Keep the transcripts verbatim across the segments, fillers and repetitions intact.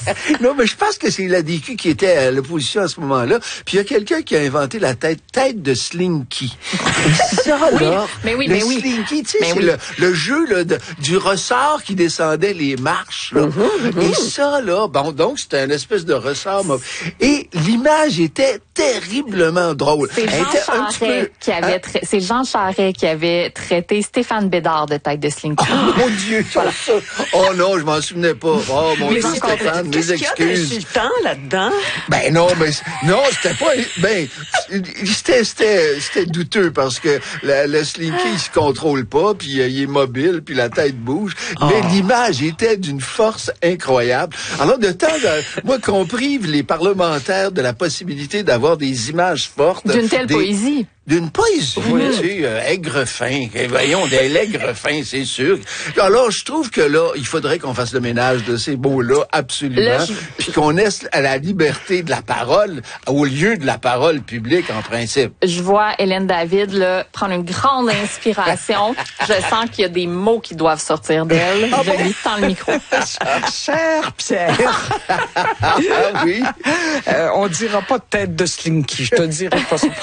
Non, mais je pense que c'est l'A D Q qui était à l'opposition à ce moment-là. Puis il y a quelqu'un qui a inventé la tête, tête de Slinky. Et ça, oui, là, mais oui, le mais oui. Slinky, tu sais, c'est oui. le, le jeu là, de, du ressort qui descendait les marches. Là. Mm-hmm, mm-hmm. Et ça, là, bon, donc c'était une espèce de ressort. Et l'image était terriblement drôle. C'est Jean Charest peu... qui avait, tra... c'est Jean Charest qui avait traité Stéphane Bédard de tête de Slinky. Oh mon Dieu, voilà. Ça. Oh non, je m'en souvenais pas. Oh mon Dieu, Stéphane, mes excuses. Qu'est-ce qu'il y a d'insultant là-dedans? Ben non, mais non, c'était pas. Ben, c'était, c'était, c'était douteux parce que la, le Slinky il se contrôle pas, puis euh, il est mobile, puis la tête bouge. Oh. Mais l'image était d'une force incroyable. Alors de temps, à, moi, qu'on prive les parlementaires de la possibilité d'avoir des images fortes, d'une telle des, poésie. D'une poésie, oui. Tu sais, euh, aigre-fin. Voyons, des l'aigre-fin, c'est sûr. Alors, je trouve que là, il faudrait qu'on fasse le ménage de ces mots-là, absolument, là, je... puis qu'on laisse à la liberté de la parole au lieu de la parole publique, en principe. Je vois Hélène David là, prendre une grande inspiration. Je sens qu'il y a des mots qui doivent sortir d'elle. Ah je bon? Lui tends le micro. Cher Pierre. Ah oui? Euh, on dira pas tête de Slinky, je te dirai pas ça.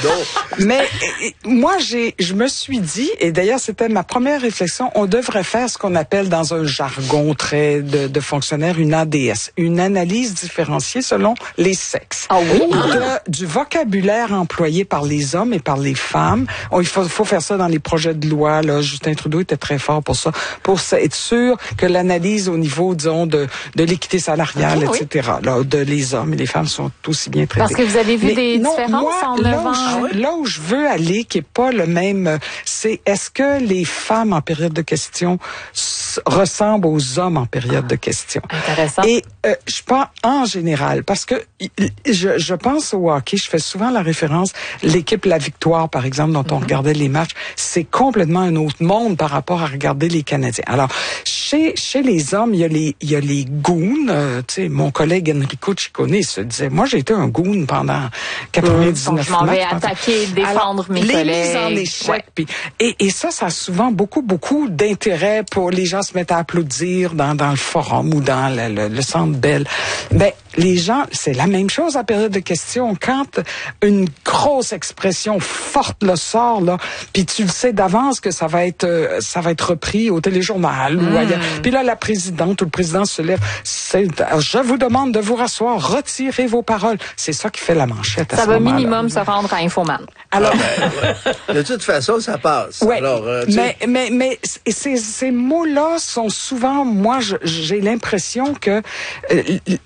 Mais et, moi, j'ai, je me suis dit, et d'ailleurs, c'était ma première réflexion, on devrait faire ce qu'on appelle dans un jargon très de, de fonctionnaire une A D S, une analyse différenciée selon les sexes. Ah oui? De, du vocabulaire employé par les hommes et par les femmes. On, il faut, faut faire ça dans les projets de loi. Là, Justin Trudeau était très fort pour ça, pour être sûr que l'analyse au niveau, disons, de, de l'équité salariale, okay, et cetera, oui. Là, de les hommes et les femmes sont aussi bien traités. Parce que vous avez vu Mais des non, différences moi, en neuf ans? Ah oui? Là où je veux aller, qui est pas le même, c'est est-ce que les femmes en période de questions s- ressemblent aux hommes en période de questions? Intéressant. Et euh, je pense en général, parce que je, je pense au hockey, je fais souvent la référence, l'équipe La Victoire, par exemple, dont on mm-hmm. regardait les matchs, c'est complètement un autre monde par rapport à regarder les Canadiens. Alors, chez chez les hommes, il y a les il y a les goons. Euh, tu sais, mon collègue Enrico Ciccone se disait, moi j'ai été un goon pendant quatre-vingt-dix-neuf mmh, je m'en vais attaquer, défendre Alors, mes les collègues. Les mises en échec. Ouais. Pis, et, et ça, ça a souvent beaucoup, beaucoup d'intérêt pour les gens se mettent à applaudir dans, dans le forum ou dans le, le, le centre Bell. Ben, les gens, c'est la même chose à période de questions. Quand une grosse expression forte le sort, là, puis tu le sais d'avance que ça va être, euh, ça va être repris au téléjournal mmh. ou ailleurs. Puis là, la présidente ou le président se lève. C'est, je vous demande de vous rasseoir, retirez vos paroles. C'est ça qui fait la manchette. À ça ce va moment-là. minimum se rendre à Infoman. Alors, ah ben, ouais. De toute façon, ça passe. Ouais, Alors, euh, mais, mais mais ces, ces mots-là sont souvent, moi, je, j'ai l'impression que euh,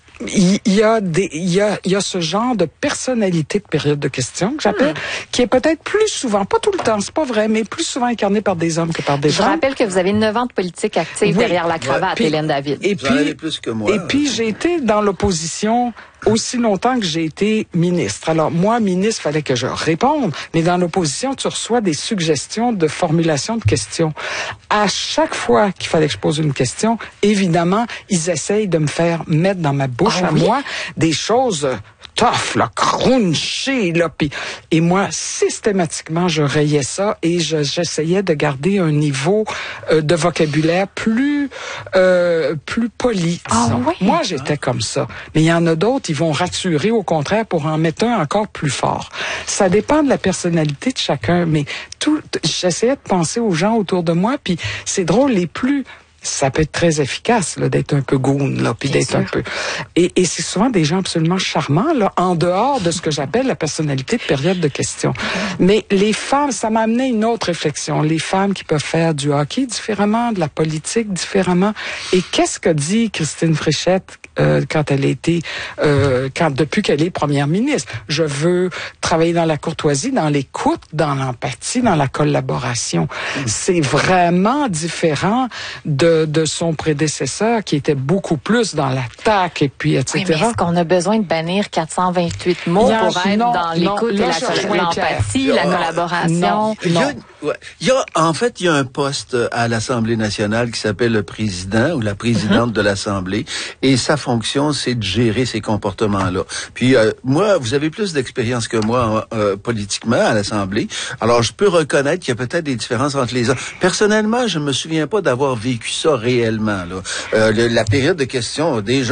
il y a des, il y a, il y a ce genre de personnalité de période de questions que j'appelle, hmm. qui est peut-être plus souvent, pas tout le temps, c'est pas vrai, mais plus souvent incarné par des hommes que par des Je femmes. Je rappelle que vous avez neuf ans de politique active oui. derrière la cravate, ouais, puis, Hélène David. Et vous en avez plus que moi. Et puis j'ai été dans l'opposition aussi longtemps que j'ai été ministre. Alors, moi, ministre, fallait que je réponde, mais dans l'opposition, tu reçois des suggestions de formulation de questions. À chaque fois qu'il fallait que je pose une question, évidemment, ils essayent de me faire mettre dans ma bouche ah, à oui? moi des choses tough, là, crunchy, là, pis, et moi, systématiquement, je rayais ça et je, j'essayais de garder un niveau euh, de vocabulaire plus, euh, plus poli. Ah, oui? Moi, j'étais comme ça. Mais il y en a d'autres, ils vont raturer, au contraire, pour en mettre un encore plus fort. Ça dépend de la personnalité de chacun, mais tout, j'essayais de penser aux gens autour de moi, puis c'est drôle, les plus ça peut être très efficace là, d'être un peu goon, là, puis d'être sûr. un peu. Et, et c'est souvent des gens absolument charmants, là, en dehors de ce que j'appelle la personnalité de période de questions. Mais les femmes, ça m'a amené une autre réflexion. Les femmes qui peuvent faire du hockey différemment, de la politique différemment. Et qu'est-ce que dit Christine Fréchette euh, quand elle a été, euh, quand depuis qu'elle est première ministre? Je veux travailler dans la courtoisie, dans l'écoute, dans l'empathie, dans la collaboration. Mmh. C'est vraiment différent de de son prédécesseur qui était beaucoup plus dans l'attaque et puis et cetera. Oui, mais est-ce qu'on a besoin de bannir quatre cent vingt-huit mots a, pour être non, dans l'écoute et la, l'empathie, la collaboration? Non, il y a, ouais, il y a en fait il y a un poste à l'Assemblée nationale qui s'appelle le président ou la présidente mm-hmm. de l'Assemblée et sa fonction c'est de gérer ces comportements-là. Puis euh, moi, vous avez plus d'expérience que moi euh, politiquement à l'Assemblée. Alors je peux reconnaître qu'il y a peut-être des différences entre les hommes. Personnellement, je me souviens pas d'avoir vécu ça réellement là. Euh, le, la période de questions déjà